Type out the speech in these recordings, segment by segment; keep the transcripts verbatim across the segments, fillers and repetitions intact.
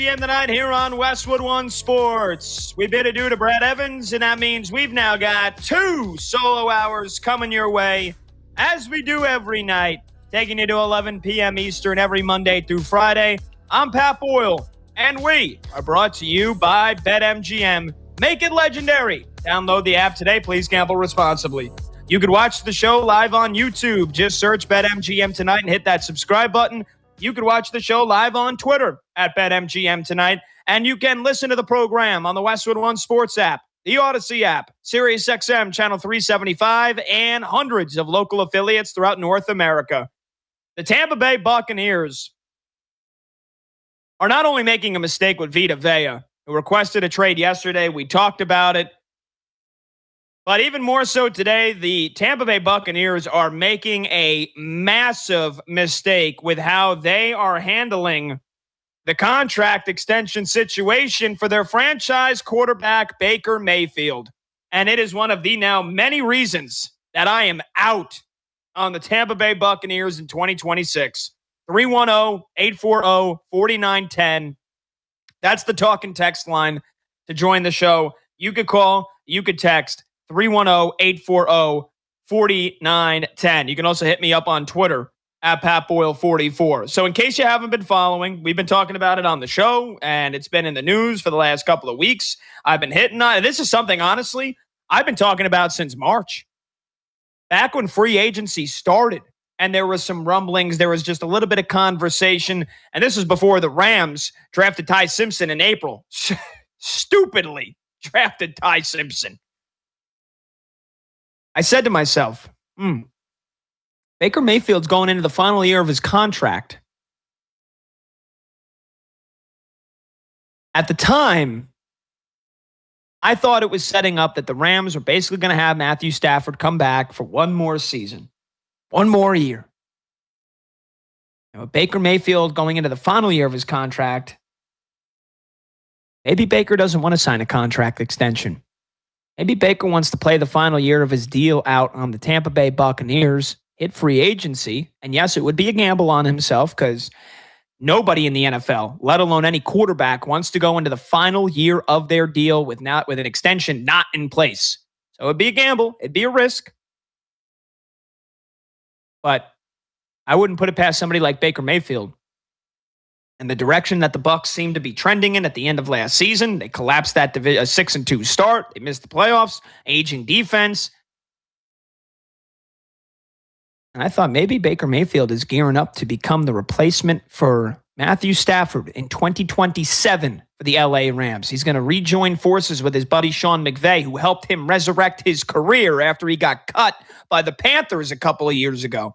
P M tonight here on Westwood One Sports. We bid adieu to Brad Evans, and that means we've now got two solo hours coming your way, as we do every night, taking you to eleven p.m. Eastern every Monday through Friday. I'm Pat Boyle, and we are brought to you by BetMGM. Make it legendary. Download the app today. Please gamble responsibly. You could watch the show live on YouTube. Just search BetMGM tonight and hit that subscribe button. You could watch the show live on Twitter at BetMGM tonight. And you can listen to the program on the Westwood One Sports app, the Odyssey app, SiriusXM Channel three seventy-five, and hundreds of local affiliates throughout North America. The Tampa Bay Buccaneers are not only making a mistake with Vita Vea, who requested a trade yesterday. We talked about it. But even more so today, the Tampa Bay Buccaneers are making a massive mistake with how they are handling the contract extension situation for their franchise quarterback, Baker Mayfield. And it is one of the now many reasons that I am out on the Tampa Bay Buccaneers in twenty twenty-six. three one zero, eight four zero, four nine one zero. That's the talk and text line to join the show. You could call, you could text. three one zero, eight four zero, four nine one zero. You can also hit me up on Twitter at Pat Boyle forty-four. So in case you haven't been following, we've been talking about it on the show, and it's been in the news for the last couple of weeks. I've been hitting on it. This is something, honestly, I've been talking about since March. Back when free agency started, and there was some rumblings, there was just a little bit of conversation, and this was before the Rams drafted Ty Simpson in April. Stupidly drafted Ty Simpson. I said to myself, hmm, Baker Mayfield's going into the final year of his contract. At the time, I thought it was setting up that the Rams were basically going to have Matthew Stafford come back for one more season, one more year. You know, Baker Mayfield going into the final year of his contract, maybe Baker doesn't want to sign a contract extension. Maybe Baker wants to play the final year of his deal out on the Tampa Bay Buccaneers, hit free agency. And yes, it would be a gamble on himself because nobody in the N F L, let alone any quarterback, wants to go into the final year of their deal with not with an extension not in place. So it'd be a gamble. It'd be a risk. But I wouldn't put it past somebody like Baker Mayfield. And the direction that the Bucs seemed to be trending in at the end of last season, they collapsed that divi- a six and two start. They missed the playoffs, aging defense. And I thought maybe Baker Mayfield is gearing up to become the replacement for Matthew Stafford in twenty twenty-seven for the L A Rams. He's going to rejoin forces with his buddy Sean McVay, who helped him resurrect his career after he got cut by the Panthers a couple of years ago.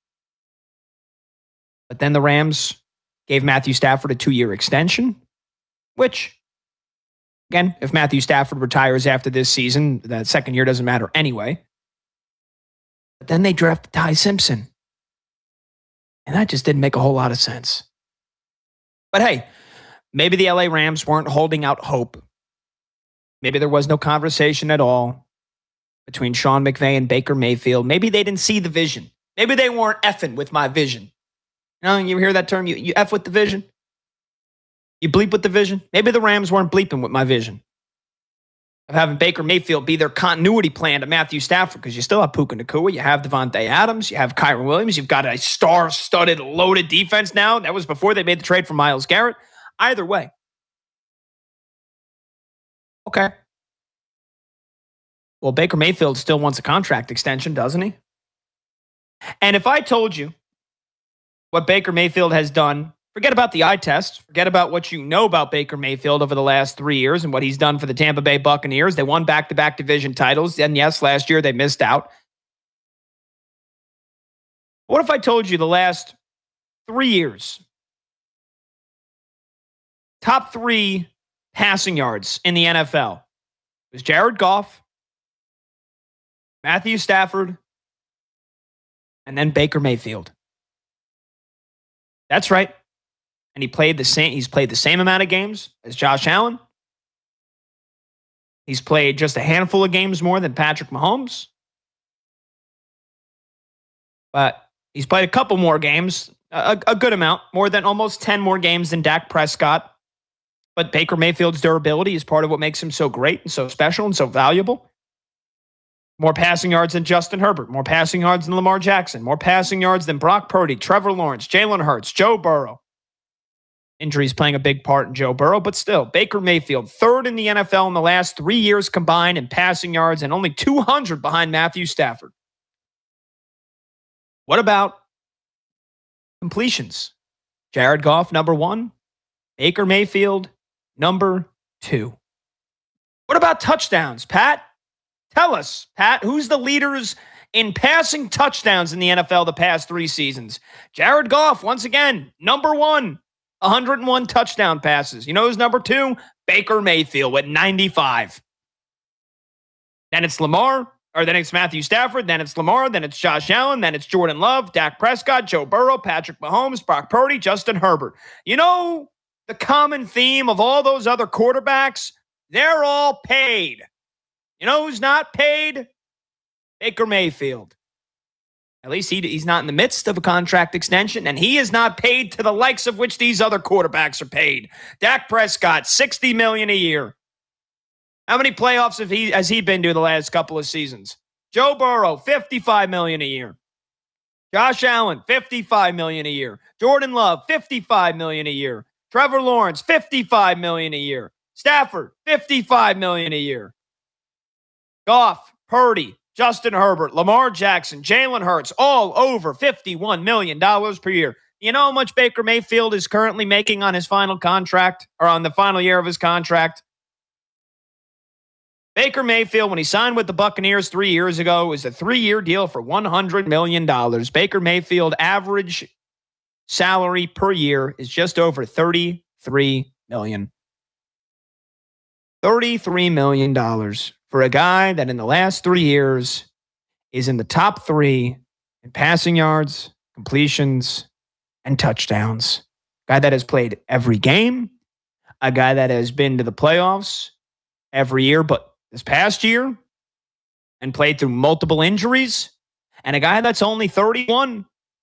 But then the Rams gave Matthew Stafford a two-year extension, which, again, if Matthew Stafford retires after this season, the second year doesn't matter anyway. But then they drafted Ty Simpson. And that just didn't make a whole lot of sense. But hey, maybe the L A Rams weren't holding out hope. Maybe there was no conversation at all between Sean McVay and Baker Mayfield. Maybe they didn't see the vision. Maybe they weren't effing with my vision. You know, you hear that term? You, you F with the vision? You bleep with the vision? Maybe the Rams weren't bleeping with my vision of having Baker Mayfield be their continuity plan to Matthew Stafford, because you still have Puka Nacua, you have Devontae Adams, you have Kyron Williams, you've got a star-studded, loaded defense now. That was before they made the trade for Myles Garrett. Either way. Okay. Well, Baker Mayfield still wants a contract extension, doesn't he? And if I told you what Baker Mayfield has done, forget about the eye test, forget about what you know about Baker Mayfield over the last three years and what he's done for the Tampa Bay Buccaneers. They won back-to-back division titles, and yes, last year they missed out. What if I told you the last three years, top three passing yards in the N F L was Jared Goff, Matthew Stafford, and then Baker Mayfield? That's right. And he played the same, he's played the same amount of games as Josh Allen. He's played just a handful of games more than Patrick Mahomes. But he's played a couple more games, a, a good amount, more than almost ten more games than Dak Prescott. But Baker Mayfield's durability is part of what makes him so great and so special and so valuable. More passing yards than Justin Herbert. More passing yards than Lamar Jackson. More passing yards than Brock Purdy, Trevor Lawrence, Jalen Hurts, Joe Burrow. Injuries playing a big part in Joe Burrow, but still, Baker Mayfield, third in the N F L in the last three years combined in passing yards and only two hundred behind Matthew Stafford. What about completions? Jared Goff, number one. Baker Mayfield, number two. What about touchdowns, Pat? Tell us, Pat, who's the leaders in passing touchdowns in the N F L the past three seasons? Jared Goff, once again, number one, one hundred one touchdown passes. You know who's number two? Baker Mayfield with ninety-five. Then it's Lamar, or then it's Matthew Stafford, then it's Lamar, then it's Josh Allen, then it's Jordan Love, Dak Prescott, Joe Burrow, Patrick Mahomes, Brock Purdy, Justin Herbert. You know the common theme of all those other quarterbacks? They're all paid. You know who's not paid? Baker Mayfield. At least he, he's not in the midst of a contract extension, and he is not paid to the likes of which these other quarterbacks are paid. Dak Prescott, sixty million dollars a year. How many playoffs have he, has he been to the last couple of seasons? Joe Burrow, fifty-five million dollars a year. Josh Allen, fifty-five million dollars a year. Jordan Love, fifty-five million dollars a year. Trevor Lawrence, fifty-five million dollars a year. Stafford, fifty-five million dollars a year. Goff, Purdy, Justin Herbert, Lamar Jackson, Jalen Hurts, all over fifty-one million dollars per year. You know how much Baker Mayfield is currently making on his final contract, or on the final year of his contract? Baker Mayfield, when he signed with the Buccaneers three years ago, was a three-year deal for one hundred million dollars. Baker Mayfield average salary per year is just over thirty-three million dollars. thirty-three million dollars for a guy that in the last three years is in the top three in passing yards, completions, and touchdowns. A guy that has played every game, a guy that has been to the playoffs every year, but this past year, and played through multiple injuries, and a guy that's only thirty-one.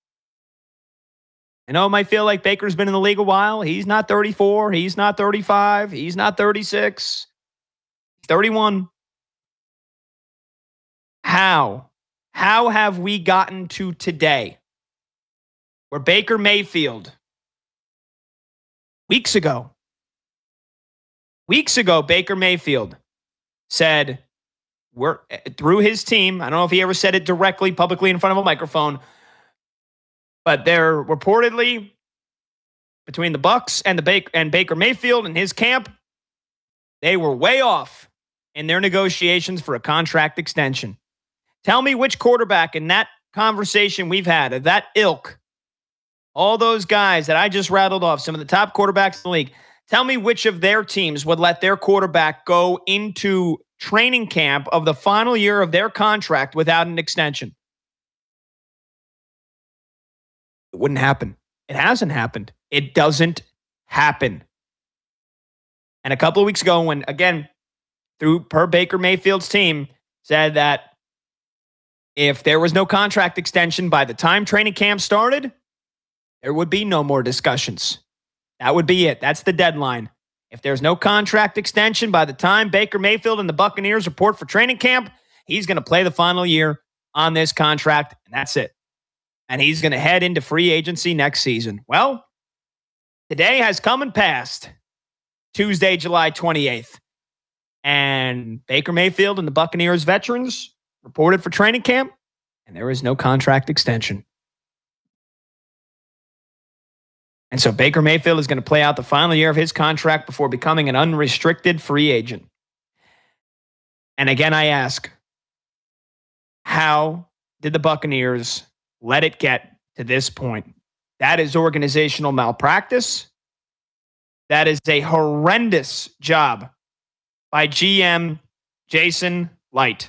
I know it might feel like Baker's been in the league a while. He's not thirty-four. He's not thirty-five. He's not thirty-six. He's thirty-one. How? How have we gotten to today where Baker Mayfield, weeks ago, weeks ago, Baker Mayfield said, we're through his team. I don't know if he ever said it directly, publicly in front of a microphone, but they're reportedly between the Bucs and the Baker and Baker Mayfield and his camp, they were way off in their negotiations for a contract extension. Tell me which quarterback in that conversation we've had of that ilk, all those guys that I just rattled off, some of the top quarterbacks in the league, tell me which of their teams would let their quarterback go into training camp of the final year of their contract without an extension. It wouldn't happen. It hasn't happened. It doesn't happen. And a couple of weeks ago, when, again, through per Baker Mayfield's team, said that if there was no contract extension by the time training camp started, there would be no more discussions. That would be it. That's the deadline. If there's no contract extension by the time Baker Mayfield and the Buccaneers report for training camp, he's going to play the final year on this contract, and that's it. And he's going to head into free agency next season. Well, today has come and passed, Tuesday, July twenty-eighth. And Baker Mayfield and the Buccaneers veterans reported for training camp, and there is no contract extension. And so Baker Mayfield is going to play out the final year of his contract before becoming an unrestricted free agent. And again, I ask, how did the Buccaneers let it get to this point? That is organizational malpractice. That is a horrendous job by G M Jason Licht.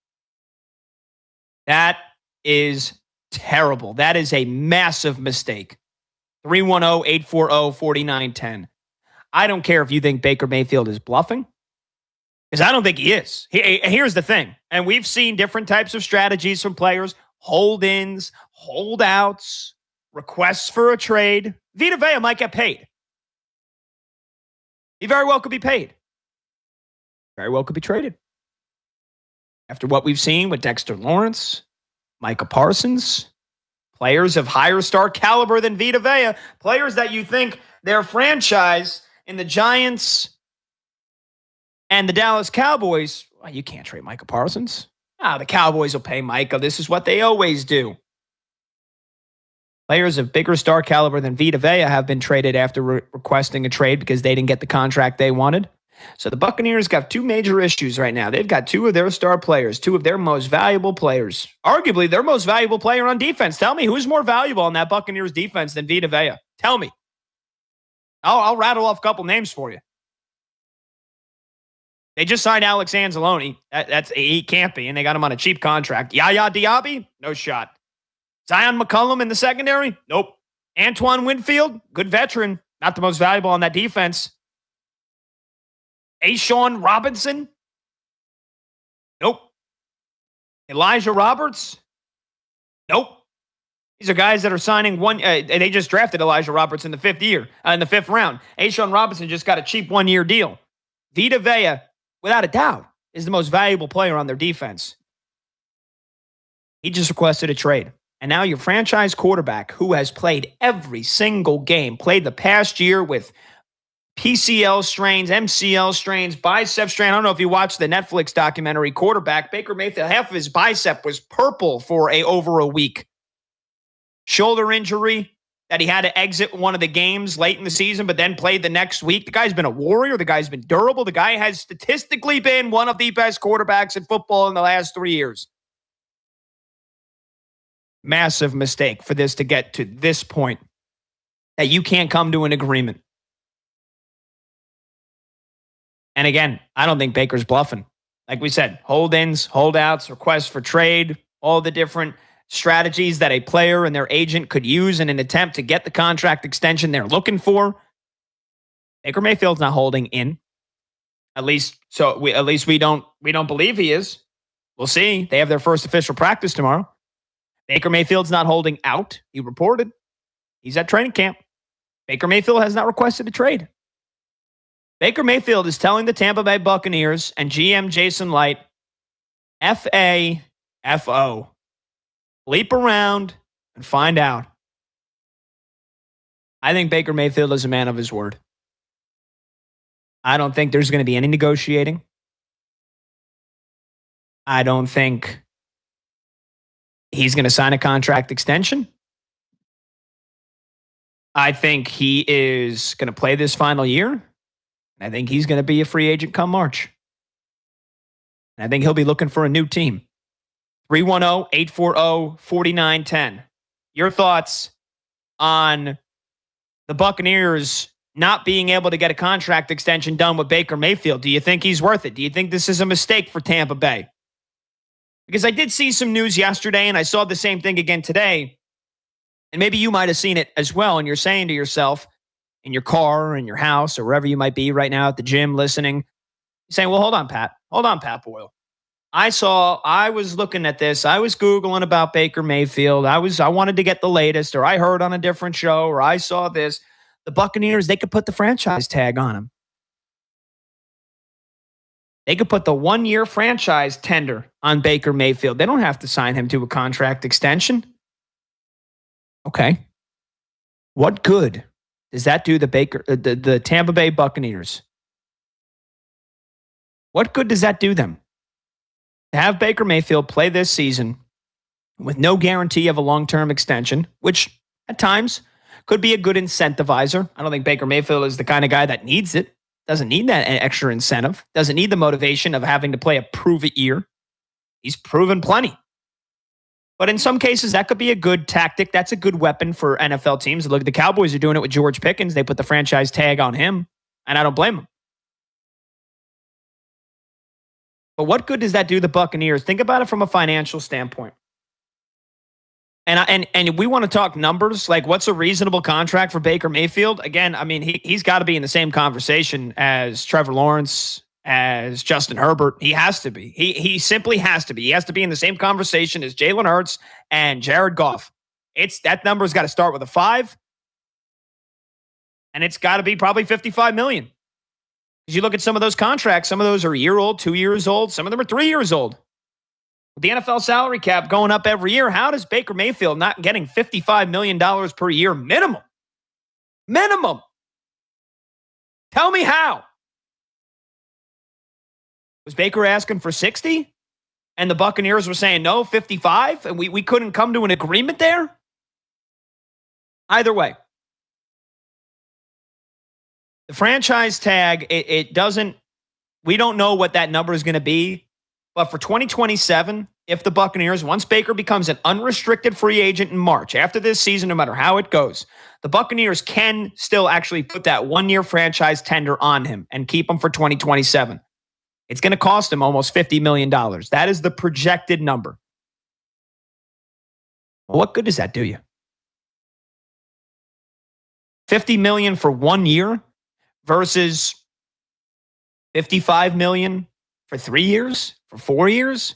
That is terrible. That is a massive mistake. three one zero, eight four zero, four nine one zero. I don't care if you think Baker Mayfield is bluffing, because I don't think he is. He, here's the thing, and we've seen different types of strategies from players, hold-ins, holdouts, requests for a trade. Vita Vea might get paid. He very well could be paid. Very well could be traded. After what we've seen with Dexter Lawrence, Micah Parsons, players of higher star caliber than Vita Vea, players that you think their franchise in the Giants and the Dallas Cowboys, well, you can't trade Micah Parsons. Ah, the Cowboys will pay Micah. This is what they always do. Players of bigger star caliber than Vita Vea have been traded after re- requesting a trade because they didn't get the contract they wanted. So the Buccaneers got two major issues right now. They've got two of their star players, two of their most valuable players, arguably their most valuable player on defense. Tell me who's more valuable on that Buccaneers defense than Vita Vea. Tell me. I'll, I'll rattle off a couple names for you. They just signed Alex Anzalone. That, that's he can't be, and they got him on a cheap contract. Yaya Diaby, no shot. Zion McCollum in the secondary, nope. Antoine Winfield, good veteran, not the most valuable on that defense. A'Shawn Robinson, nope. Elijah Roberts, nope. These are guys that are signing one. Uh, they just drafted Elijah Roberts in the fifth year, uh, in the fifth round. A'Shawn Robinson just got a cheap one-year deal. Vita Vea, without a doubt, is the most valuable player on their defense. He just requested a trade. And now your franchise quarterback, who has played every single game, played the past year with P C L strains, M C L strains, bicep strain. I don't know if you watched the Netflix documentary Quarterback. Baker Mayfield, half of his bicep was purple for a over a week. Shoulder injury that he had to exit one of the games late in the season, but then played the next week. The guy's been a warrior. The guy's been durable. The guy has statistically been one of the best quarterbacks in football in the last three years. Massive mistake for this to get to this point that you can't come to an agreement. And again, I don't think Baker's bluffing. Like we said, hold-ins, holdouts, requests for trade, all the different strategies that a player and their agent could use in an attempt to get the contract extension they're looking for. Baker Mayfield's not holding in. At least so we at least we don't we don't believe he is. We'll see. They have their first official practice tomorrow. Baker Mayfield's not holding out. He reported. He's at training camp. Baker Mayfield has not requested a trade. Baker Mayfield is telling the Tampa Bay Buccaneers and G M Jason Light, F A F O. Leap around and find out. I think Baker Mayfield is a man of his word. I don't think there's going to be any negotiating. I don't think he's going to sign a contract extension. I think he is going to play this final year. I think he's going to be a free agent come March. And I think he'll be looking for a new team. three one zero, eight four zero, four nine one zero. Your thoughts on the Buccaneers not being able to get a contract extension done with Baker Mayfield? Do you think he's worth it? Do you think this is a mistake for Tampa Bay? Because I did see some news yesterday, and I saw the same thing again today. And maybe you might have seen it as well, and you're saying to yourself, in your car, or in your house, or wherever you might be right now at the gym listening, you're saying, well, hold on, Pat. Hold on, Pat Boyle. I saw, I was looking at this. I was Googling about Baker Mayfield. I was, I wanted to get the latest, or I heard on a different show, or I saw this. The Buccaneers, they could put the franchise tag on him. They could put the one-year franchise tender on Baker Mayfield. They don't have to sign him to a contract extension. Okay. What good does that do the Baker, uh, the, the Tampa Bay Buccaneers? What good does that do them? To have Baker Mayfield play this season with no guarantee of a long-term extension, which at times could be a good incentivizer. I don't think Baker Mayfield is the kind of guy that needs it. Doesn't need that extra incentive. Doesn't need the motivation of having to play a prove-it year. He's proven plenty. But in some cases, that could be a good tactic. That's a good weapon for N F L teams. Look, the Cowboys are doing it with George Pickens. They put the franchise tag on him, and I don't blame them. But what good does that do the Buccaneers? Think about it from a financial standpoint. And I, and and we want to talk numbers, like what's a reasonable contract for Baker Mayfield? Again, I mean, he, he's got to be in the same conversation as Trevor Lawrence, as Justin Herbert. He has to be. He he simply has to be. He has to be in the same conversation as Jalen Hurts and Jared Goff. It's that number's got to start with a five, and it's got to be probably fifty-five million dollars. Because you look at some of those contracts, some of those are a year old, two years old, some of them are three years old. With the N F L salary cap going up every year, how does Baker Mayfield not getting fifty-five million dollars per year minimum? Minimum. Tell me how. Was Baker asking for sixty? And the Buccaneers were saying no, fifty-five? And we, we couldn't come to an agreement there? Either way. The franchise tag, it, it doesn't, we don't know what that number is going to be. But for twenty twenty-seven, if the Buccaneers, once Baker becomes an unrestricted free agent in March, after this season, no matter how it goes, the Buccaneers can still actually put that one-year franchise tender on him and keep him for twenty twenty-seven. It's going to cost him almost fifty million dollars. That is the projected number. Well, what good does that do you? fifty million dollars for one year versus fifty-five million dollars for three years, for four years?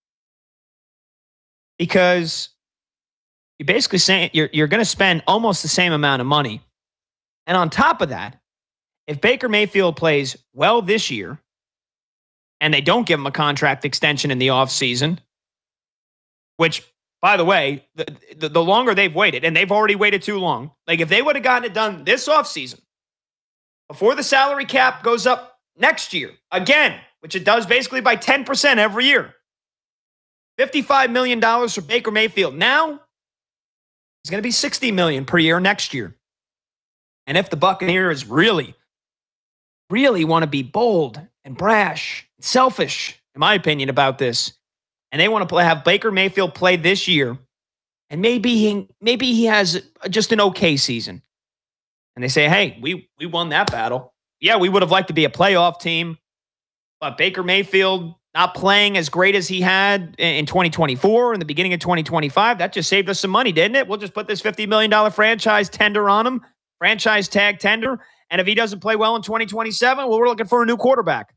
Because you're basically saying you're, you're going to spend almost the same amount of money. And on top of that, if Baker Mayfield plays well this year and they don't give him a contract extension in the offseason, which, by the way, the, the, the longer they've waited, and they've already waited too long, like if they would have gotten it done this offseason, before the salary cap goes up next year, again, which it does basically by ten percent every year, fifty-five million dollars for Baker Mayfield now is going to be sixty million dollars per year next year. And if the Buccaneers really, really want to be bold and brash, and selfish, in my opinion, about this, and they want to play, have Baker Mayfield play this year, and maybe he, maybe he has just an okay season, and they say, hey, we, we won that battle. Yeah, we would have liked to be a playoff team, but Baker Mayfield not playing as great as he had in twenty twenty-four, in the beginning of twenty twenty-five, that just saved us some money, didn't it? We'll just put this fifty million dollars franchise tender on him, franchise tag tender, and if he doesn't play well in twenty twenty-seven, well, we're looking for a new quarterback.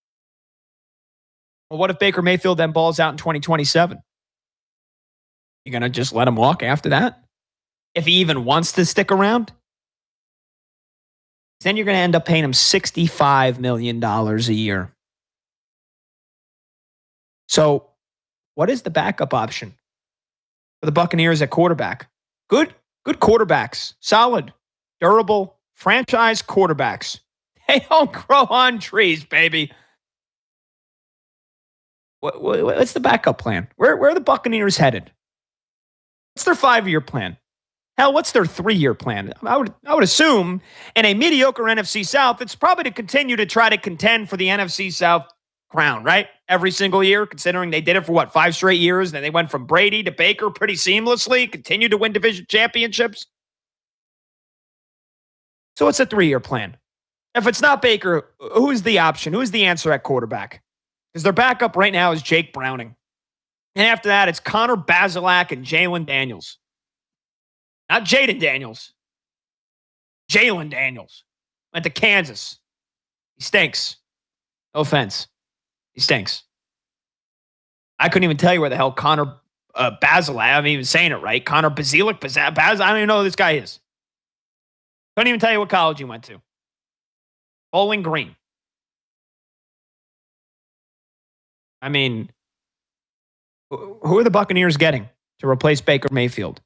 Well, what if Baker Mayfield then balls out in twenty twenty-seven? You going to just let him walk after that? If he even wants to stick around? Then you're going to end up paying him sixty-five million dollars a year. So, what is the backup option for the Buccaneers at quarterback? Good, good quarterbacks. Solid, durable, franchise quarterbacks. They don't grow on trees, baby. What, what, what's the backup plan? Where, where are the Buccaneers headed? What's their five-year plan? Hell, what's their three-year plan? I would, I would assume in a mediocre N F C South, it's probably to continue to try to contend for the N F C South crown, right? Every single year, considering they did it for, what, five straight years? Then they went from Brady to Baker pretty seamlessly, continued to win division championships. So what's a three-year plan? If it's not Baker, who's the option? Who's the answer at quarterback? Because their backup right now is Jake Browning. And after that, it's Connor Bazelak and Jalen Daniels. Not Jaden Daniels. Jalen Daniels. Went to Kansas. He stinks. No offense. He stinks. I couldn't even tell you where the hell Connor uh, Bazelak, I'm even saying it right. Connor Bazelak, Baz- Baz, I don't even know who this guy is. Couldn't even tell you what college he went to. Bowling Green. I mean, who are the Buccaneers getting to replace Baker Mayfield?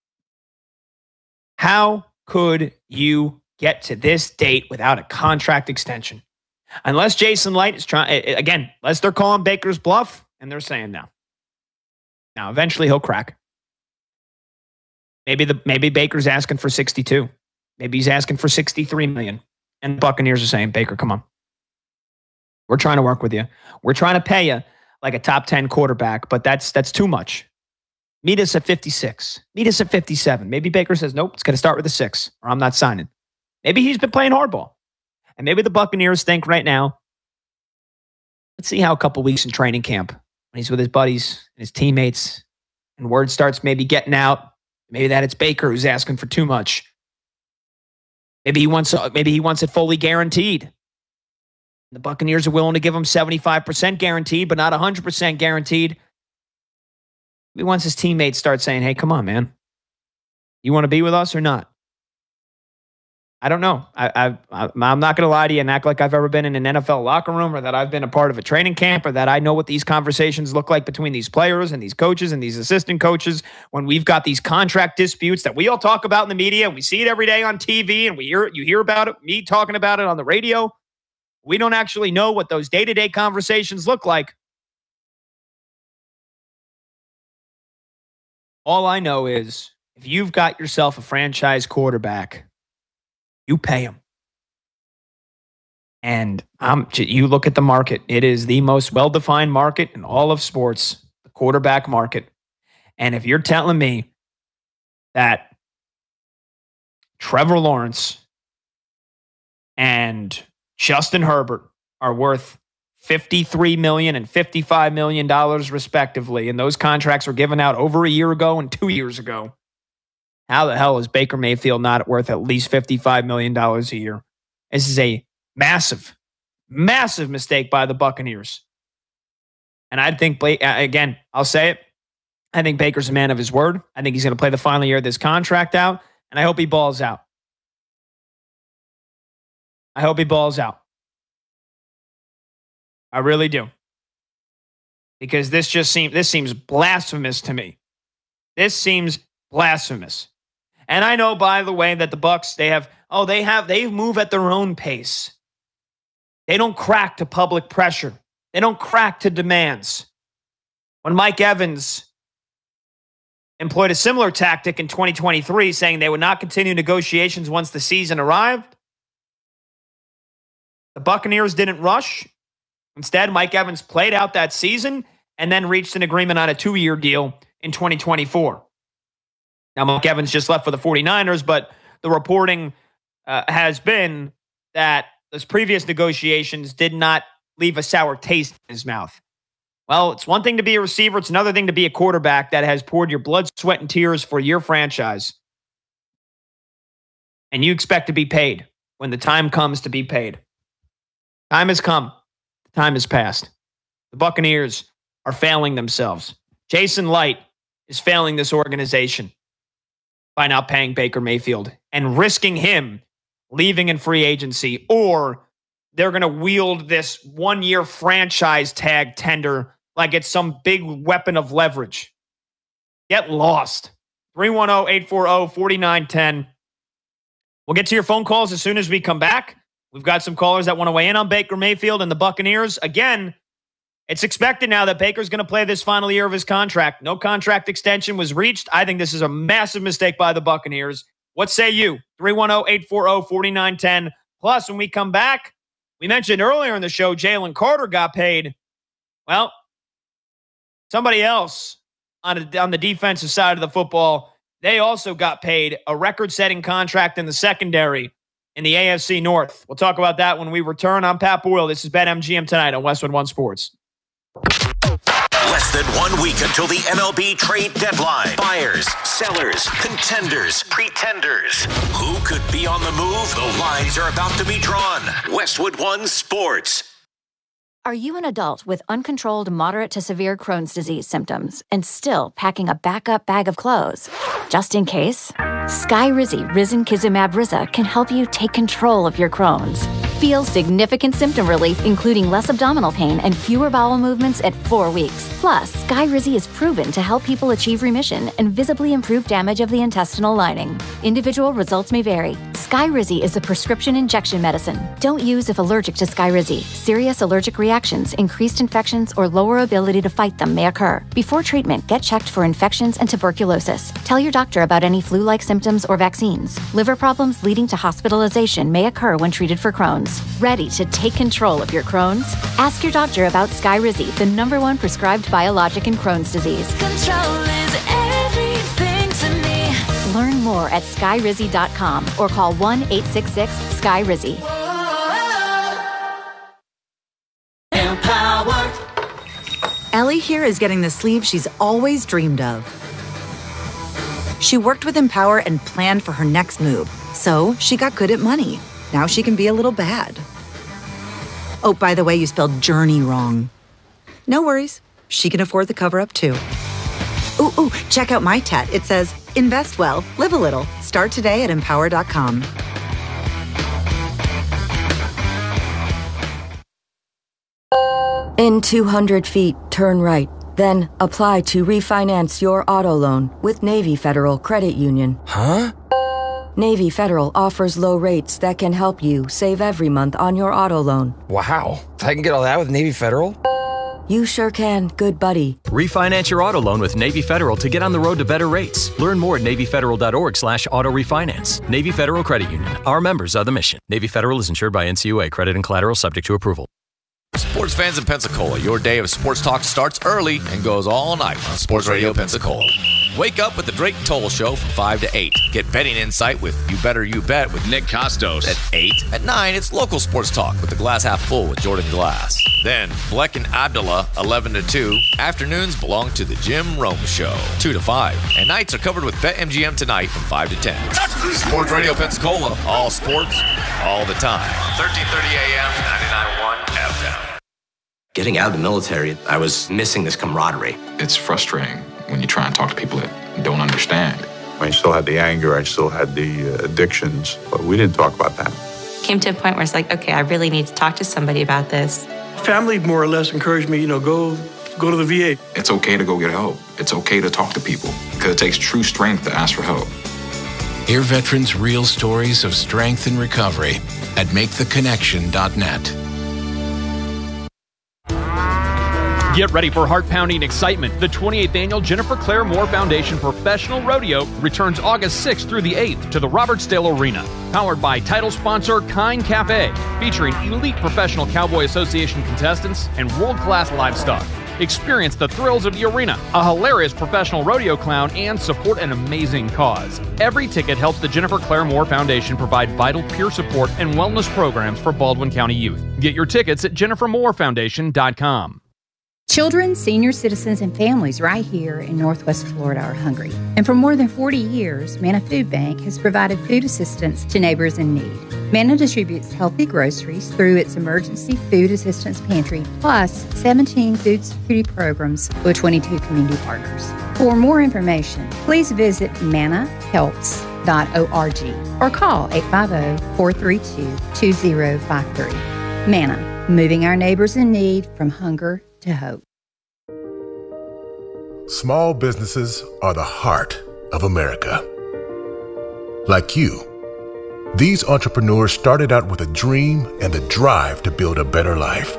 How could you get to this date without a contract extension? Unless Jason Light is trying, again, unless they're calling Baker's bluff, and they're saying no. Now, eventually he'll crack. Maybe the maybe Baker's asking for sixty-two. Maybe he's asking for sixty-three million. And the Buccaneers are saying, Baker, come on. We're trying to work with you. We're trying to pay you like a top ten quarterback, but that's that's too much. Meet us at fifty-six. Meet us at fifty-seven. Maybe Baker says, nope, it's going to start with a six, or I'm not signing. Maybe he's been playing hardball. And maybe the Buccaneers think right now, let's see how a couple weeks in training camp, when he's with his buddies and his teammates, and word starts maybe getting out, maybe that it's Baker who's asking for too much. Maybe he wants, maybe he wants it fully guaranteed. The Buccaneers are willing to give him seventy-five percent guaranteed, but not one hundred percent guaranteed. Maybe once his teammates start saying, hey, come on, man. You want to be with us or not? I don't know. I, I, I'm not going to lie to you and act like I've ever been in an N F L locker room or that I've been a part of a training camp or that I know what these conversations look like between these players and these coaches and these assistant coaches when we've got these contract disputes that we all talk about in the media and we see it every day on T V and we hear you hear about it, me talking about it on the radio. We don't actually know what those day-to-day conversations look like. All I know is if you've got yourself a franchise quarterback, you pay him. And um, you look at the market. It is the most well-defined market in all of sports, the quarterback market. And if you're telling me that Trevor Lawrence and Justin Herbert are worth fifty-three million dollars and fifty-five million dollars respectively, and those contracts were given out over a year ago and two years ago, how the hell is Baker Mayfield not worth at least fifty-five million dollars a year? This is a massive, massive mistake by the Buccaneers. And I think, again, I'll say it, I think Baker's a man of his word. I think he's going to play the final year of this contract out, and I hope he balls out. I hope he balls out. I really do. Because this just seems this seems blasphemous to me. This seems blasphemous. And I know, by the way, that the Bucs, they have, oh, they have, they move at their own pace. They don't crack to public pressure. They don't crack to demands. When Mike Evans employed a similar tactic in twenty twenty-three, saying they would not continue negotiations once the season arrived, the Buccaneers didn't rush. Instead, Mike Evans played out that season and then reached an agreement on a two-year deal in twenty twenty-four. Now, Mike Evans just left for the 49ers, but the reporting uh, has been that those previous negotiations did not leave a sour taste in his mouth. Well, it's one thing to be a receiver. It's another thing to be a quarterback that has poured your blood, sweat, and tears for your franchise. And you expect to be paid when the time comes to be paid. Time has come. The time has passed. The Buccaneers are failing themselves. Jason Light is failing this organization by not paying Baker Mayfield and risking him leaving in free agency, or they're going to wield this one-year franchise tag tender like it's some big weapon of leverage. Get lost. three one zero, eight four zero, four nine one zero. We'll get to your phone calls as soon as we come back. We've got some callers that want to weigh in on Baker Mayfield and the Buccaneers. Again, it's expected now that Baker's going to play this final year of his contract. No contract extension was reached. I think this is a massive mistake by the Buccaneers. What say you? three one zero, eight four zero, four nine one zero. Plus, when we come back, we mentioned earlier in the show, Jalen Carter got paid. Well, somebody else on, a, on the defensive side of the football, they also got paid a record-setting contract in the secondary in the A F C North. We'll talk about that when we return. I'm Pat Boyle. This is BetMGM tonight on Westwood One Sports. Less than one week until the M L B trade deadline. Buyers, sellers, contenders, pretenders. Who could be on the move? The lines are about to be drawn. Westwood One Sports. Are you an adult with uncontrolled moderate to severe Crohn's disease symptoms and still packing a backup bag of clothes? Just in case, Skyrizi Risankizumab Riza can help you take control of your Crohn's. Feel significant symptom relief, including less abdominal pain and fewer bowel movements at four weeks. Plus, Skyrizi is proven to help people achieve remission and visibly improve damage of the intestinal lining. Individual results may vary. Skyrizi is a prescription injection medicine. Don't use if allergic to Skyrizi. Serious allergic reactions, increased infections, or lower ability to fight them may occur. Before treatment, get checked for infections and tuberculosis. Tell your doctor about any flu-like symptoms or vaccines. Liver problems leading to hospitalization may occur when treated for Crohn's. Ready to take control of your Crohn's? Ask your doctor about Skyrizi, the number one prescribed biologic in Crohn's disease. Control is everything to me. Learn more at skyrizi dot com or call one eight six six, S K Y R I Z I. Empower. Ellie here is getting the sleeve she's always dreamed of. She worked with Empower and planned for her next move, so she got good at money. Now she can be a little bad. Oh, by the way, you spelled journey wrong. No worries. She can afford the cover-up, too. Ooh, ooh, check out my tat. It says, invest well, live a little. Start today at empower dot com. In two hundred feet, turn right. Then apply to refinance your auto loan with Navy Federal Credit Union. Huh? Navy Federal offers low rates that can help you save every month on your auto loan. Wow. I can get all that with Navy Federal? You sure can, good buddy. Refinance your auto loan with Navy Federal to get on the road to better rates. Learn more at NavyFederal.org slash auto refinance. Navy Federal Credit Union. Our members are the mission. Navy Federal is insured by N C U A. Credit and collateral subject to approval. Sports fans in Pensacola, your day of sports talk starts early and goes all night on Sports Radio Pensacola. Wake up with the Drake Toll Show from five to eight. Get betting insight with You Better You Bet with Nick Costos at eight. At nine, it's local sports talk with the Glass Half Full with Jordan Glass. Then, Bleck and Abdullah, eleven to two. Afternoons belong to the Jim Rome Show, two to five. And nights are covered with BetMGM Tonight from five to ten. Sports Radio Pensacola, all sports, all the time. thirteen thirty A M, ninety-nine point one F M. Getting out of the military, I was missing this camaraderie. It's frustrating when you try and talk to people that don't understand. I still had the anger, I still had the uh, addictions, but we didn't talk about that. Came to a point where it's like, okay, I really need to talk to somebody about this. Family more or less encouraged me, you know, go go to the V A. It's okay to go get help. It's okay to talk to people because it takes true strength to ask for help. Hear veterans' real stories of strength and recovery at make the connection dot net. Get ready for heart-pounding excitement. The twenty-eighth Annual Jennifer Claire Moore Foundation Professional Rodeo returns August sixth through the eighth to the Robertsdale Arena. Powered by title sponsor Kind Cafe, featuring elite Professional Cowboy Association contestants and world-class livestock. Experience the thrills of the arena, a hilarious professional rodeo clown, and support an amazing cause. Every ticket helps the Jennifer Claire Moore Foundation provide vital peer support and wellness programs for Baldwin County youth. Get your tickets at jennifer moore foundation dot com. Children, senior citizens, and families right here in Northwest Florida are hungry. And for more than forty years, Manna Food Bank has provided food assistance to neighbors in need. Manna distributes healthy groceries through its Emergency Food Assistance Pantry, plus seventeen food security programs with twenty-two community partners. For more information, please visit manna helps dot org or call eight five zero, four three two, two zero five three. Manna, moving our neighbors in need from hunger to hope. Small businesses are the heart of America. Like you, these entrepreneurs started out with a dream and the drive to build a better life.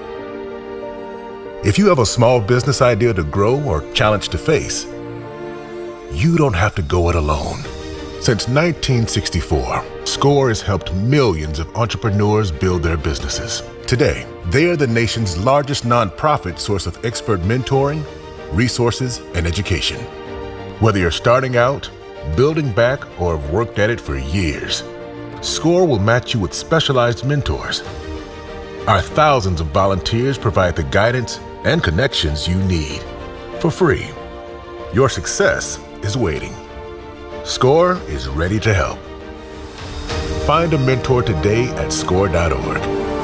If you have a small business idea to grow or challenge to face, you don't have to go it alone. Since nineteen sixty-four, SCORE has helped millions of entrepreneurs build their businesses. Today, they are the nation's largest nonprofit source of expert mentoring, resources, and education. Whether you're starting out, building back, or have worked at it for years, SCORE will match you with specialized mentors. Our thousands of volunteers provide the guidance and connections you need for free. Your success is waiting. SCORE is ready to help. Find a mentor today at score dot org.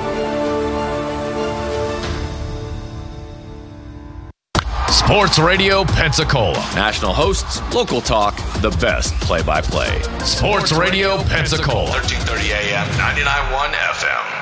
Sports Radio Pensacola. National hosts, local talk, the best play-by-play. Sports Radio Pensacola. thirteen thirty A M, ninety-nine point one F M.